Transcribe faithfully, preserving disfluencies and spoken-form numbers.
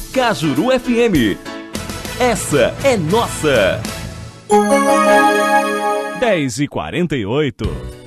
Cajuru F M. Essa é nossa. dez e quarenta e oito.